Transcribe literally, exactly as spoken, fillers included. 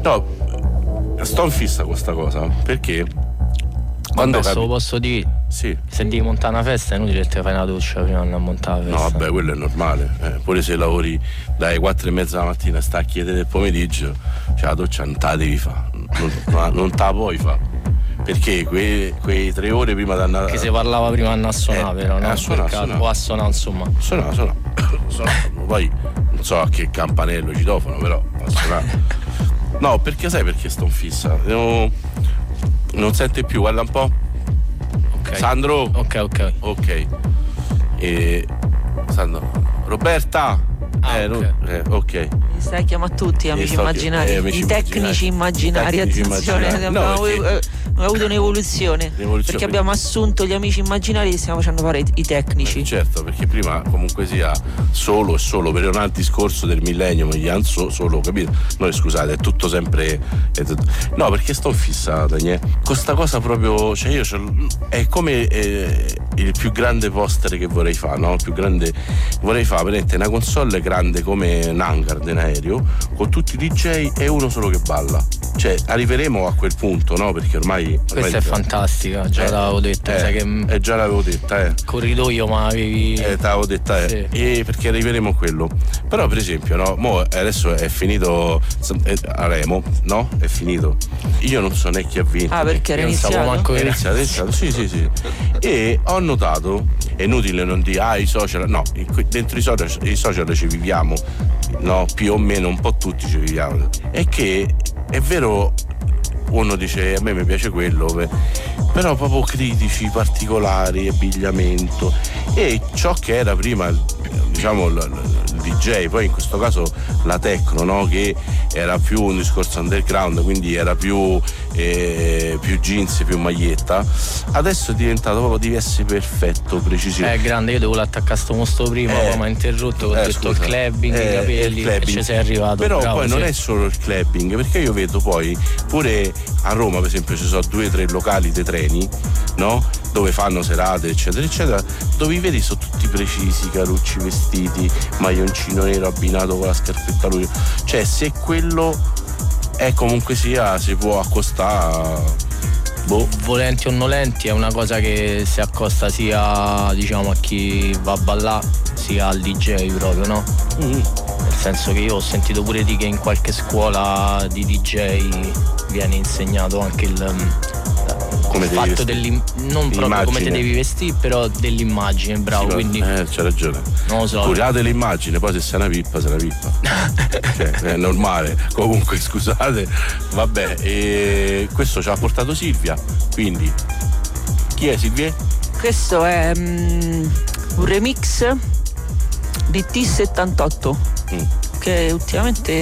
No, sto in fissa con sta cosa perché quando Vabbè, capi... lo posso dire. Sì. Se devi montare una festa è inutile che ti fai una doccia prima di andare a montare la festa. No, vabbè, quello è normale. Eh, pure se lavori dalle quattro e mezza la mattina stacchi alle tre del pomeriggio, cioè la doccia non te la devi fare. Non, non, non te la puoi fare. Perché quei, quei tre ore prima di andare. Che si parlava prima di andare a suonare, eh, però, no? A suonare, Perché, suonare. o a suonare, insomma. Suonare, suonare. Suonare. Poi non so a che campanello citofono, però a suonare. No, perché sai perché sto in fissa? Non, non sente più, guarda un po'. Ok. Sandro. Ok, ok. Ok. E Sandro. Roberta. Ah, eh, ok. non, eh, ok. Mi stai chiamando tutti amici sto- immaginari, eh, amici i tecnici immaginari, I tecnici attenzione, immaginari. No, abbiamo, perché- eh, abbiamo avuto un'evoluzione, Un'evoluzione. perché abbiamo assunto gli amici immaginari e stiamo facendo fare i, i tecnici. Eh, certo, perché prima comunque sia solo e solo per un altro discorso del millennium, gli hanno so, solo, capito? Noi scusate, è tutto sempre. È tutto... No, perché sto fissata, con sta cosa proprio, cioè io c'ho- è come eh, il più grande poster che vorrei fare, no? Il più grande vorrei fare, vedete, una console grande come un hangar di un aereo, con tutti i D J e uno solo che balla. Cioè, arriveremo a quel punto, no? Perché ormai. ormai Questa è fantastica, già eh, l'avevo detto, eh, sai che eh, già l'avevo detta, eh. corridoio ma avevi. Eh, te l'avevo detta, eh. Sì. E perché arriveremo a quello. Però, per esempio, no, mo adesso è finito eh, a Remo, no? È finito. Io non so né chi ha vinto. Ah, perché era Io non stavo iniziato? manco È iniziato, è iniziato, sì, sì, sì. E ho notato, è inutile non dire, ah, i social, no, in que- dentro i social, i social ci viviamo, no, più o meno un po' tutti ci viviamo. È che è vero, uno dice a me mi piace quello, beh, però proprio critici, particolari, abbigliamento e ciò che era prima, diciamo, il, il D J, poi in questo caso la techno, no? Che era più un discorso underground, quindi era più, eh, più jeans, più maglietta, adesso è diventato proprio devi essere perfetto, precisione. È grande, io devo l'attaccare sto mostro prima, Eh, poi mi ha interrotto, ho eh, detto scusa. il clubbing, Eh, i capelli, il clubbing. e ci sei arrivato. Però bravo, poi non sì. è solo il clubbing, perché io vedo poi pure a Roma, per esempio, ci sono due o tre locali dei treni, no? Dove fanno serate, eccetera, eccetera, dove i vedi sono tutti precisi, carucci, vestiti, maglioncino nero abbinato con la scarpetta lui. Cioè, se quello è comunque sia, si può accostare. Boh. Volenti o nolenti è una cosa che si accosta sia, diciamo, a chi va a ballare sia al D J proprio, no? Mm. Nel senso che io ho sentito pure di che in qualche scuola di D J viene insegnato anche il, Come il devi fatto vestire. dell'im- non proprio come te devi vestire, però dell'immagine, bravo, Sì, quindi eh, c'è ragione. non lo so. Curate l'immagine, poi se sei una pippa, sei una pippa. Cioè, è normale. Comunque, scusate, vabbè, e questo ci ha portato Silvia. Quindi, chi è Silvia? Questo è mm, un remix di T settantotto Mm. che ultimamente